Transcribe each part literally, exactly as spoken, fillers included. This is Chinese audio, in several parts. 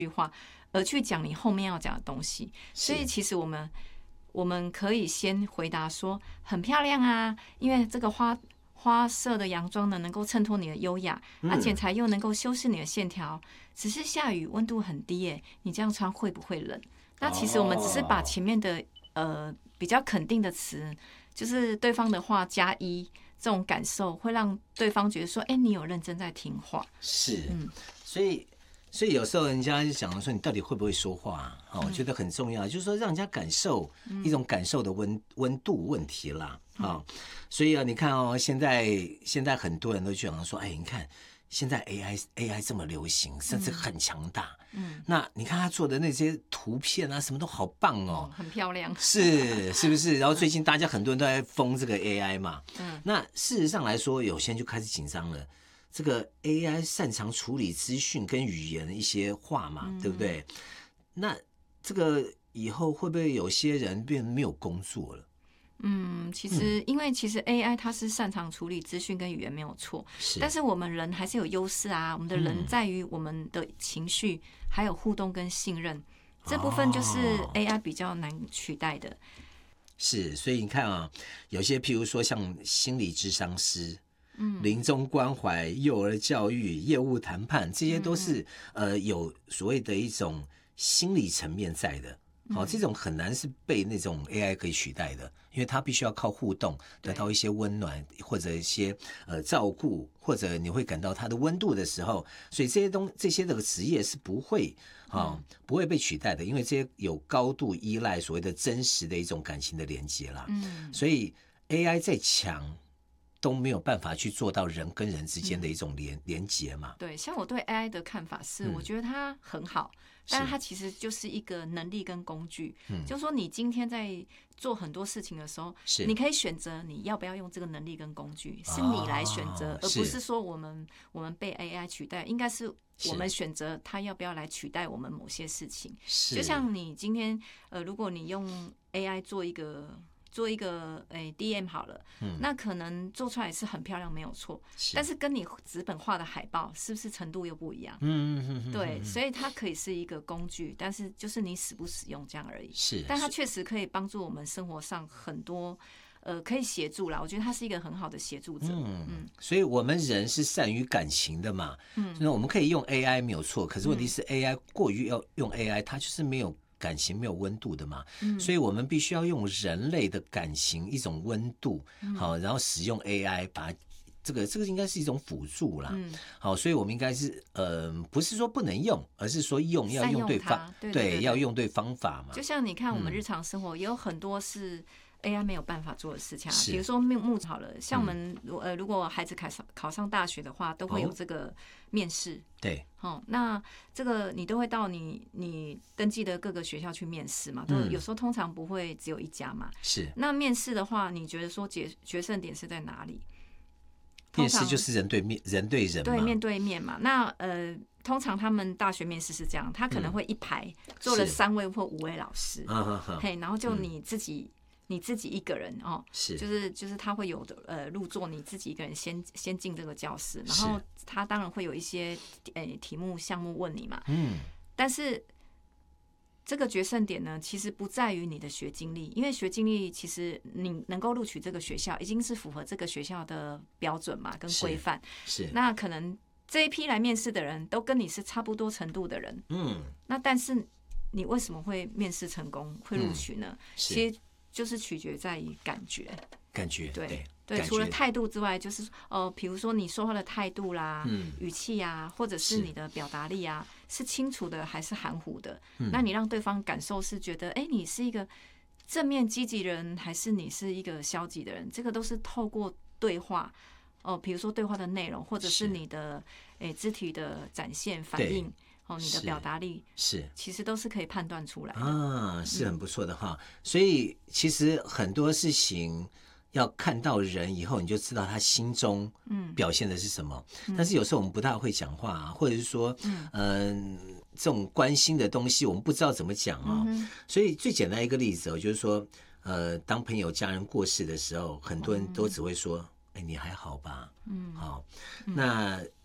句话，而去讲你后面要讲的东西。所以其实我们我们可以先回答说很漂亮啊，因为这个花花色的洋装呢，能够衬托你的优雅，啊，剪裁又能够修饰你的线条。只是下雨，温度很低耶，你这样穿会不会冷？那其实我们只是把前面的呃比较肯定的词，就是对方的话加一，这种感受会让对方觉得说，哎，你有认真在听话。 是，嗯，所以。所以有时候人家就讲说你到底会不会说话、啊哦、我觉得很重要，就是说让人家感受一种感受的温温度问题啦、哦、所以啊，你看哦，现在现在很多人都讲说，哎，你看现在 A I A I 这么流行，甚至很强大，嗯，那你看他做的那些图片啊，什么都好棒哦， 嗯、很漂亮， 是是不是？然后最近大家很多人都在疯这个 A I 嘛，嗯，那事实上来说，有些人就开始紧张了。这个 A I 擅长处理资讯跟语言的一些话嘛，嗯、对不对？那这个以后会不会有些人变没有工作了？ 嗯，其实因为其实 A I 它是擅长处理资讯跟语言没有错，但是我们人还是有优势啊。我们的人在于我们的情绪，还有互动跟信任、嗯、这部分就是 A I 比较难取代的。 是，所以你看啊，有些譬如说像心理諮商師。嗯，临终关怀、幼儿教育、业务谈判，这些都是、嗯、呃有所谓的一种心理层面在的。好、哦，这种很难是被那种 A I 可以取代的，因为它必须要靠互动得到一些温暖或者一些呃照顾，或者你会感到它的温度的时候，所以这些东这些的职业是不会啊、哦嗯、不会被取代的，因为这些有高度依赖所谓的真实的一种感情的连接啦。嗯，所以 A I 再强。都没有办法去做到人跟人之间的一种连、嗯、连结嘛。 对，像我对 A I 的看法是，嗯、我觉得它很好，但是它其实就是一个能力跟工具。嗯，就是说你今天在做很多事情的时候，你可以选择你要不要用这个能力跟工具，是你来选择，哦、而不是说我们我们被 A I 取代，应该是我们选择它要不要来取代我们某些事情。就像你今天呃，如果你用 A I 做一个。做一个诶 D M 好了、嗯，那可能做出来是很漂亮，没有错。但是跟你纸本画的海报是不是程度又不一样？嗯嗯嗯，对，所以它可以是一个工具，但是就是你使不使用这样而已。 是， 但它确实可以帮助我们生活上很多。呃，可以协助啦，我觉得他是一个很好的协助者。嗯嗯，所以我们人是善于感情的嘛。嗯，那我们可以用 A I 没有错，可是问题是 A I 过于要用 A I， 它就是没有。感情没有温度的嘛、嗯，所以我们必须要用人类的感情一种温度，好、嗯，然后使用 A I 把这个这个应该是一种辅助啦，嗯，好，所以我们应该是呃不是说不能用，而是说用要用对方， 对, 对, 对, 对，要用对方法嘛。 就像你看我们日常生活、嗯、也有很多是。A I 没有办法做的事情啊，比如说面目好了，像我们、嗯、呃，如果孩子考上考上大学的话，都会有这个面试、哦。 对， 哦，那这个你都会到你你登记的各个学校去面试嘛？都、嗯、有时候通常不会只有一家嘛。 是。 那面试的话，你觉得说决决胜点是在哪里？ 面试就是人对面，人对人嘛， 对，面对面嘛。那呃。通常他们大学面试是这样，他可能会一排坐了三位或五位老师，嘿，然后就你自己、嗯、你自己一个人哦， 是， 就是就是他会有的呃入座，你自己一个人先先进这个教室，然后他当然会有一些诶、欸、题目项目问你嘛，嗯，但是这个决胜点呢，其实不在于你的学经历，因为学经历其实你能够录取这个学校，已经是符合这个学校的标准嘛，跟规范， 是， 那可能。这一批来面试的人都跟你是差不多程度的人，嗯，那但是你为什么会面试成功，会录取呢？嗯、其实就是取决在于感觉， 感觉， 对对, 对，除了态度之外，就是呃，比如说你说话的态度啦、嗯、语气啊，或者是你的表达力啊，是清楚的还是含糊的？嗯、那你让对方感受是觉得，哎、欸，你是一个正面积极的人，还是你是一个消极的人？这个都是透过对话。哦，比如说对话的内容，或者是你的诶肢体的展现反应，哦，你的表达力是， 其实都是可以判断出来的啊，是很不错的哈、嗯。所以其实很多事情要看到人以后，你就知道他心中嗯表现的是什么、嗯。但是有时候我们不大会讲话、啊，或者是说嗯、呃、这种关心的东西，我们不知道怎么讲啊、哦嗯。所以最简单一个例子，我就是说，呃，当朋友家人过世的时候，很多人都只会说。哎，你还好吧？嗯，好，那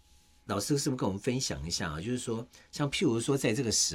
老师是不是跟我们分享一下啊？就是说，像譬如说，在这个时